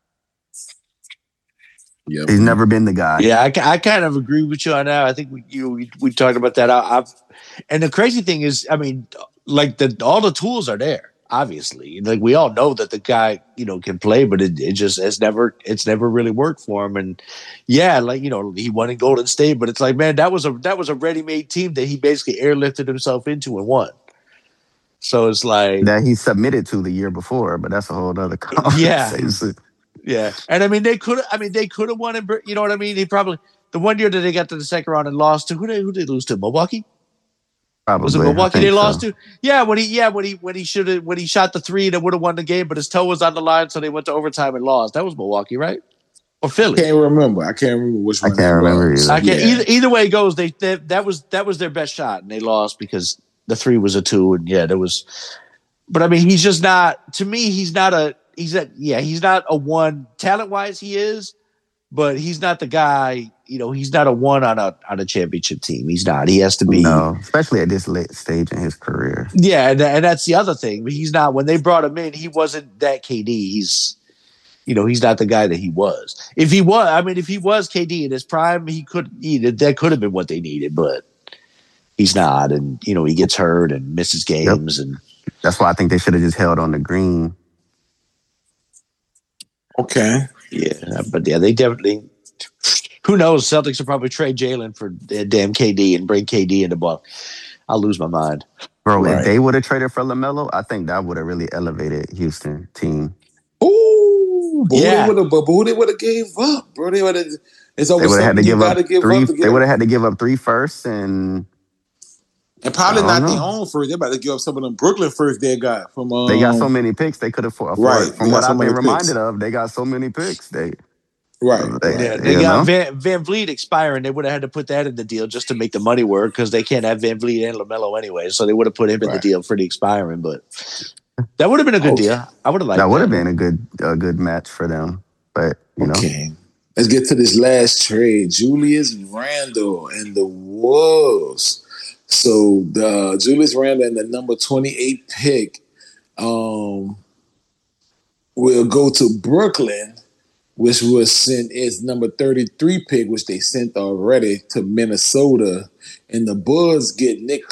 Yep. He's never been the guy. Yeah, I kind of agree with you on that. I think we talked about that. And the crazy thing is, I mean, all the tools are there. Obviously, like we all know that the guy, can play, but it's never really worked for him. And yeah, he won in Golden State, but it's like, man, that was a ready-made team that he basically airlifted himself into and won. So it's like that he submitted to the year before, but that's a whole other conversation. Yeah, and I mean they could have won in, you know what I mean? He probably the one year that they got to the second round and lost to who did they lose to? Milwaukee. Probably. Was it Milwaukee they lost to? Yeah, when he shot the three that would have won the game, but his toe was on the line, so they went to overtime and lost. That was Milwaukee, right? Or Philly? I can't remember which one. I can't remember either. Either way it goes, that was their best shot, and they lost because the three was a two, and there was. But I mean, he's just not. To me, he's not a one talent wise. He is, but he's not the guy. He's not a one on a championship team. He's not. He has to be. No, especially at this late stage in his career. Yeah, and that's the other thing. He's not. When they brought him in, he wasn't that KD. He's not the guy that he was. If he was KD in his prime, that could have been what they needed, but he's not. And he gets hurt and misses games, and that's why I think they should have just held on to Green. Okay. Yeah, but yeah, they definitely. Who knows? Celtics will probably trade Jalen for damn KD and bring KD into ball. I'll lose my mind, bro. Right. If they would have traded for LaMelo, I think that would have really elevated Houston team. Ooh, yeah. Who they would have gave up, bro? They would have. It's over. They would have had to give up three. They would have had to give up 3 firsts and probably not their own first. They're about to give up some of them Brooklyn first they got from. They got so many picks they could afford. Right. From what I've been reminded of, they got so many picks. They got Van Vliet expiring. They would have had to put that in the deal just to make the money work because they can't have Van Vliet and LaMelo anyway. So they would have put him in the deal for the expiring. But that would have been a good deal. I would have liked that. That would have been a good match for them. But okay. Let's get to this last trade. Julius Randle and the Wolves. So the Julius Randle and the number 28 pick will go to Brooklyn, which was sent its number 33 pick, which they sent already to Minnesota. And the Bulls get Nick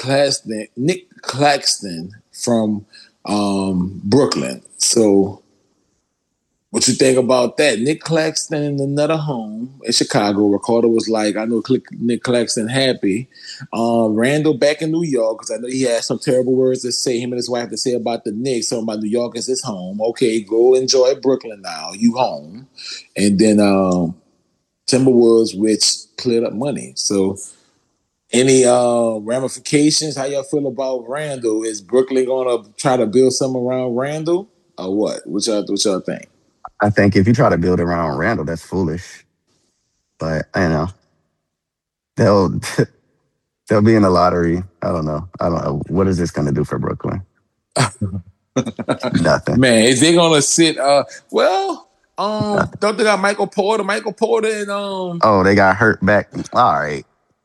Claxton from Brooklyn. So what you think about that? Nick Claxton in another home in Chicago. Ricardo was like, I know Nick Claxton happy. Randall back in New York, because I know he had some terrible words to say, him and his wife to say about the Knicks. So about New York is his home. Okay, go enjoy Brooklyn now. You home. And then Timberwolves, which cleared up money. So any ramifications? How y'all feel about Randall? Is Brooklyn going to try to build something around Randall or what? What y'all think? I think if you try to build around Randall, that's foolish. But they'll be in the lottery. I don't know. What is this going to do for Brooklyn? Nothing. Man, is they going to sit? Don't they got Michael Porter? Michael Porter and Oh, they got hurt back. All right.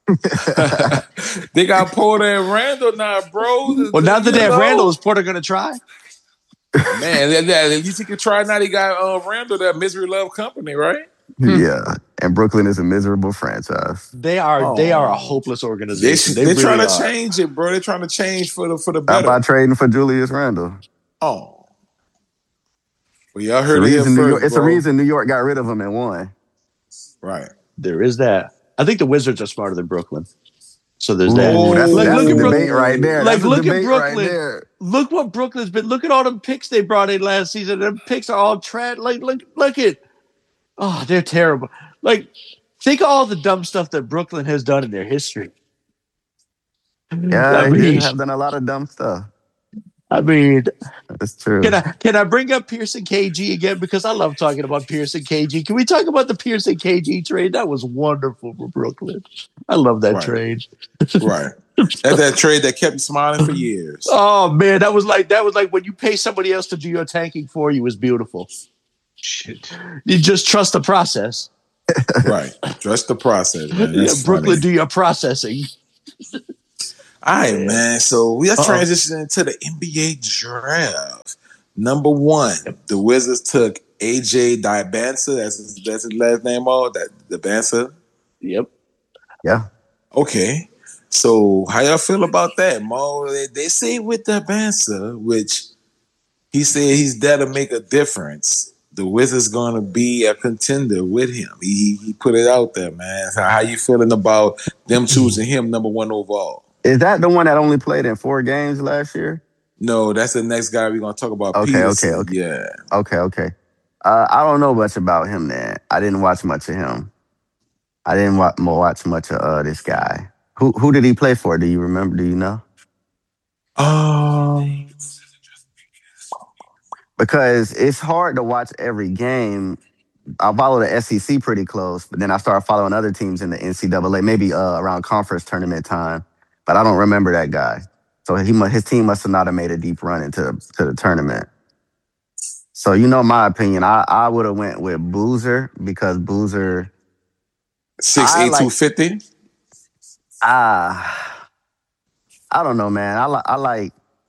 They got Porter and Randall now, bro. Well, now that they have Randall, is Porter going to try? Man, at least he can try. Now he got Randall, that misery love company, right? Yeah, and Brooklyn is a miserable franchise. They are a hopeless organization. They're really trying to change it, bro. They're trying to change for the better. How about trading for Julius Randle? Oh, well, y'all heard it here first, It's a reason New York got rid of him and won. Right. There is that. I think the Wizards are smarter than Brooklyn. So there's that. That's look at Brooklyn right there. Look at Brooklyn. Right, look what Brooklyn's been. Look at all them picks they brought in last season. Them picks are all trash. Look at. Oh, they're terrible. Think of all the dumb stuff that Brooklyn has done in their history. Yeah, they have done a lot of dumb stuff. I mean, That's true. Can I bring up Pearson KG again? Because I love talking about Pearson KG. Can we talk about the Pearson KG trade? That was wonderful for Brooklyn. I love that trade. Right. That's that trade that kept you smiling for years. Oh man, that was like when you pay somebody else to do your tanking for you is beautiful. Shit. You just trust the process. Right. Trust the process, man. That's Brooklyn, funny. do your processing. All right, man. So we are transitioning into the NBA draft. Number 1, the Wizards took AJ Dibansa. That's his last name. That Dibansa. Yep. Yeah. Okay. So how y'all feel about that, Mo? They say with Dibansa, which he said he's there to make a difference. The Wizards gonna be a contender with him. He put it out there, man. How you feeling about them choosing him number 1 overall? Is that the one that only played in 4 games last year? No, that's the next guy we're gonna talk about. Okay. Peterson. Yeah. Okay. I don't know much about him. Then I didn't watch much of him. I didn't watch much of this guy. Who did he play for? Do you remember? Do you know? Because it's hard to watch every game. I follow the SEC pretty close, but then I started following other teams in the NCAA, maybe around conference tournament time. But I don't remember that guy. So his team must have not have made a deep run into the tournament. So my opinion, I would have went with Boozer because Boozer 6'8", 250. I don't know, man. I like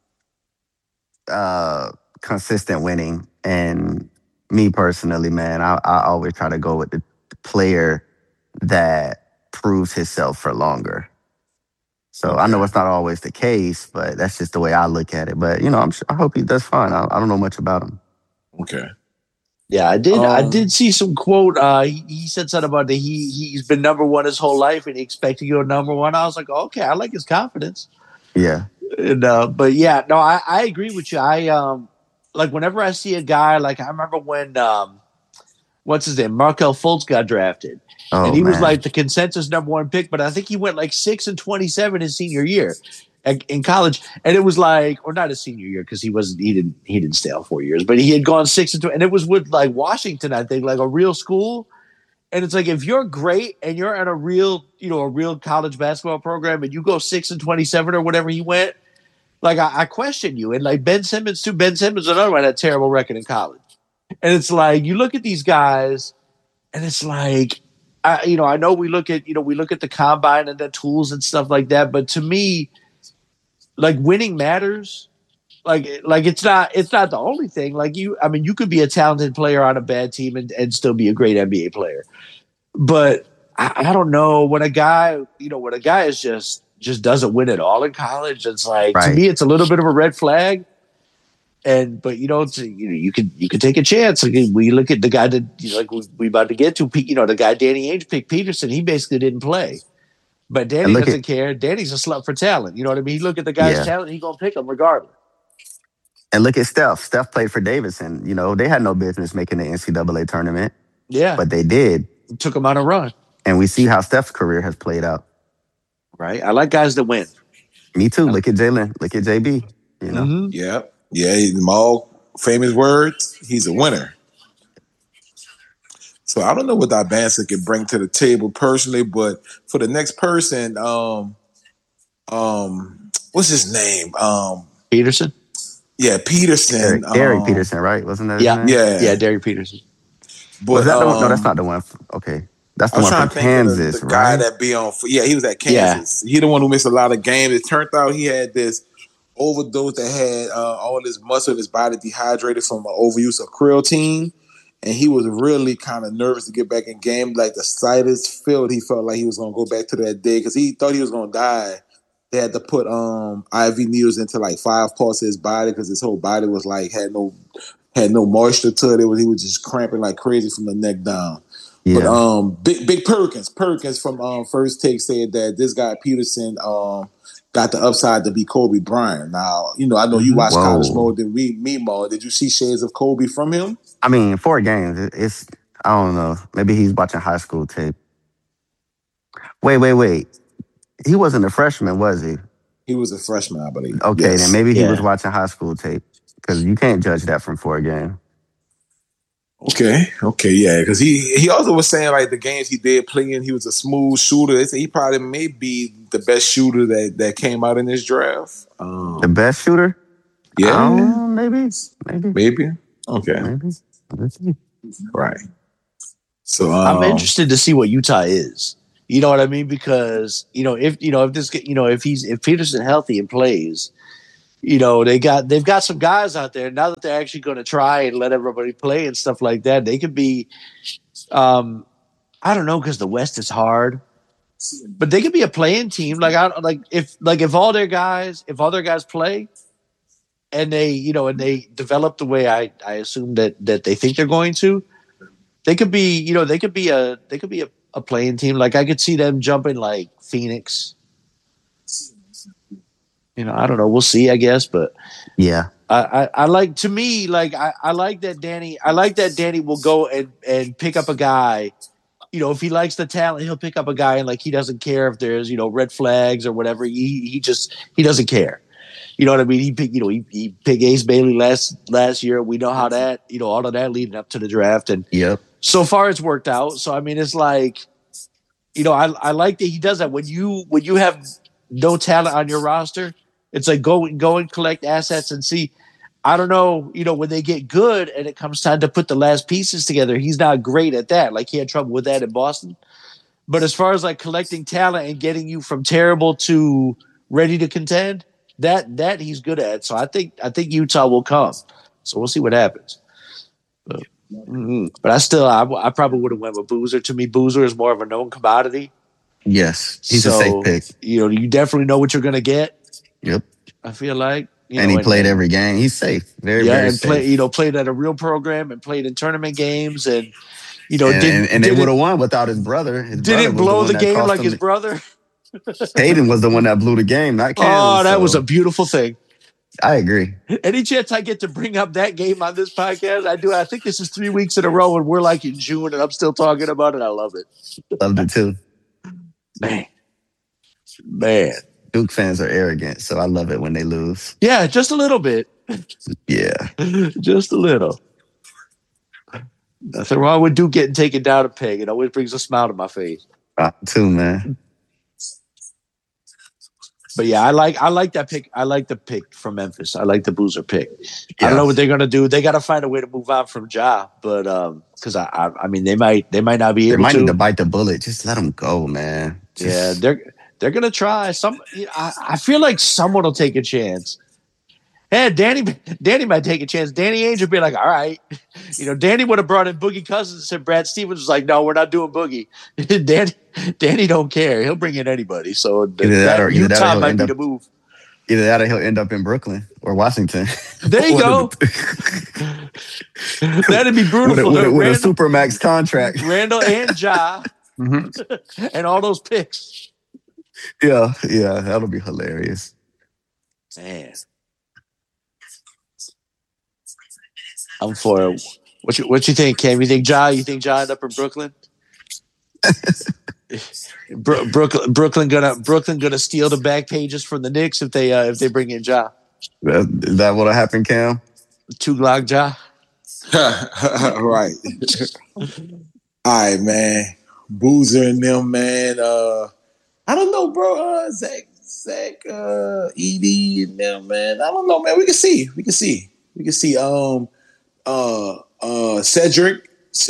consistent winning, and me personally, man, I always try to go with the player that proves himself for longer. So I know it's not always the case, but that's just the way I look at it. But I hope he does fine. I don't know much about him. Okay. Yeah, I did see some quote. He said something about that he's been number 1 his whole life and he expects to go number 1. I was like, okay, I like his confidence. Yeah. And, but yeah, no, I agree with you. I like whenever I see a guy, like I remember when what's his name, Markelle Fultz got drafted. And he was like the consensus number 1 pick, but I think he went like 6-27 his senior year in college. And it was like, or not his senior year, because he didn't stay out 4 years, but he had gone 6-2, and it was with like Washington, I think, like a real school. And it's like, if you're great and you're at a real college basketball program and you go 6-27 or whatever he went, like I question you. And like Ben Simmons too. Ben Simmons, another one, had a terrible record in college. And it's like, you look at these guys and it's like, I know we look at the combine and the tools and stuff like that, but to me, like winning matters. Like it's not the only thing. Like you could be a talented player on a bad team and still be a great NBA player. But I don't know, when a guy is just doesn't win at all in college, it's like, to me, it's a little bit of a red flag. But you could take a chance. Like, we look at the guy that like we about to get to. The guy Danny Ainge picked, Peterson. He basically didn't play, but Danny doesn't care. Danny's a slut for talent. You know what I mean? He look at the guy's talent, he's gonna pick him regardless. And look at Steph. Steph played for Davidson. They had no business making the NCAA tournament. Yeah, but they did. It took him on a run, and we see how Steph's career has played out. Right. I like guys that win. Me too. Look at Jalen. Look at JB. Mm-hmm. Yeah. All famous words. He's a winner. So I don't know what Dibansa can bring to the table personally, but for the next person, what's his name? Peterson. Yeah, Peterson. Derek Peterson, right? Wasn't that? Yeah, yeah, Derek Peterson. But was that the one? No, that's not the one. Okay, that's the one from Kansas, the guy that be on. Yeah, he was at Kansas. Yeah. He the one who missed a lot of games. It turned out he had this overdose that had all his muscle in his body dehydrated from an overuse of creatine, and he was really kind of nervous to get back in game. Like the slightest field, he felt like he was going to go back to that day because he thought he was going to die. They had to put IV needles into like 5 parts of his body because his whole body was like had no moisture to it. He was just cramping like crazy from the neck down. Yeah. But Big Perkins from First Take said that this guy Peterson got the upside to be Kobe Bryant. Now, I know you watched college more than me more. Did you see shades of Kobe from him? I mean, 4 games. It's I don't know. Maybe he's watching high school tape. Wait. He wasn't a freshman, was he? He was a freshman, I believe. Okay, yes. Then maybe he was watching high school tape. because you can't judge that from 4 games. Okay, yeah, because he also was saying like the games he did play in, he was a smooth shooter. They say he probably may be the best shooter that came out in this draft. The best shooter? Yeah, maybe. Okay, maybe. Right. So I'm interested to see what Utah is. You know what I mean? Because if Peterson healthy and plays, they've got some guys out there now that they're actually going to try and let everybody play and stuff like that. They could be, I don't know, because the West is hard, but they could be a playing team. If all their guys play, and they develop the way I assume that they think they're going to, they could be a playing team. Like I could see them jumping like Phoenix. I don't know. We'll see, I guess, but yeah, I like I like that Danny. I like that Danny will go and pick up a guy. If he likes the talent, he'll pick up a guy and he doesn't care if there's red flags or whatever. He doesn't care. You know what I mean? He picked Ace Bailey last year. We know how that all of that leading up to the draft, and so far it's worked out. So I mean, it's like I like that he does that when you have no talent on your roster. It's like go and collect assets and see. I don't know, when they get good and it comes time to put the last pieces together, he's not great at that. Like he had trouble with that in Boston. But as far as collecting talent and getting you from terrible to ready to contend, that he's good at. So I think Utah will come. So we'll see what happens. But I probably would have went with Boozer. To me, Boozer is more of a known commodity. Yes, he's a safe pick. You definitely know what you're going to get. Yep. I feel like. And he played every game. He's safe. Very safe. Played at a real program and played in tournament games and they would have won without his brother. Didn't blow the game like his brother. Hayden was the one that blew the game, not Kansas. Oh, that was a beautiful thing. I agree. Any chance I get to bring up that game on this podcast, I do. I think this is 3 weeks in a row and we're in June and I'm still talking about it. I love it. Loved it too. Man. Duke fans are arrogant, so I love it when they lose. Yeah, just a little bit. Yeah. Just a little. Nothing wrong with Duke getting taken down a peg. It always brings a smile to my face. Too, man. But yeah, I like that pick. I like the pick from Memphis. I like the Boozer pick. Yeah. I don't know what they're gonna do. They got to find a way to move on from Ja, but because I mean they might not be able to. They might need to bite the bullet. Just let them go, man. Yeah, they're gonna try. I feel like someone will take a chance. Hey, Danny might take a chance. Danny Ainge would be like, all right. Danny would have brought in Boogie Cousins and said Brad Stevens was like, no, we're not doing Boogie. Danny don't care. He'll bring in anybody. So Utah might be the move. Either that or he'll end up in Brooklyn or Washington. There you go. That'd be brutal. With a Supermax contract. Randall and Ja. And all those picks. Yeah, that'll be hilarious. Man. I'm for it. What you think, Cam? You think Ja end up in Brooklyn? Brooklyn gonna steal the back pages from the Knicks if they bring in Ja. Is that what'll happen, Cam? 2 Glock Ja. Right. All right, man. Boozer and them, man. I don't know, bro. Zach, Edie and them, man. I don't know, man. We can see. Cedric.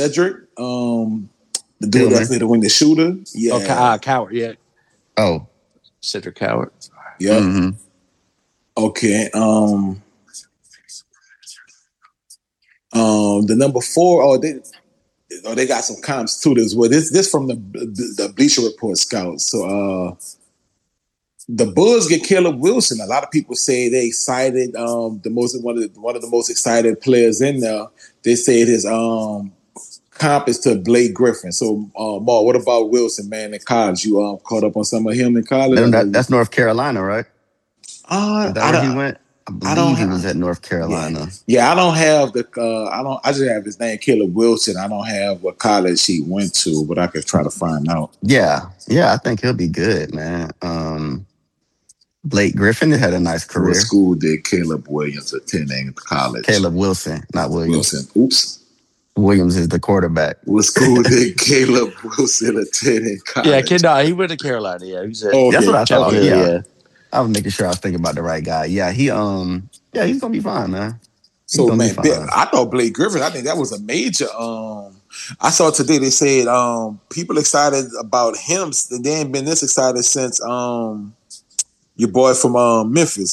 The dude that's going to win the shooter. Yeah. Coward. Yeah. Oh. Cedric Coward. Yeah. Mm-hmm. Okay. The number 4. They got some comps too. This from the Bleacher Report scouts. So the Bulls get Caleb Wilson. A lot of people say they excited. One of the most excited players in there. They say his comp is to Blake Griffin. So, Ma, what about Wilson, man, in college? You caught up on some of him in college? That's North Carolina, right? Is that where he went? I believe he was at North Carolina. Yeah, I don't have I just have his name, Caleb Wilson. I don't have what college he went to, but I could try to find out. Yeah, I think he'll be good, man. Blake Griffin had a nice career. What school did Caleb Williams attend in college? Caleb Wilson, not Williams. Wilson. Oops. Williams is the quarterback. What school did Caleb Wilson attend in college? Yeah, he went to Carolina. Yeah, that's what I thought. Yeah. I was making sure I was thinking about the right guy. Yeah, he's gonna be fine, man. So man, I thought Blake Griffin. I think that was a major. I saw today they said people excited about him. They ain't been this excited since your boy from Memphis,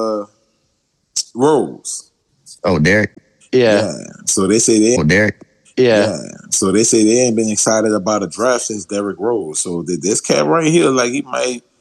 Rose. Oh, Derek. Yeah. So they say they. Derek. Yeah. So they say they ain't been excited about a draft since Derrick Rose. So this cat right here, like he might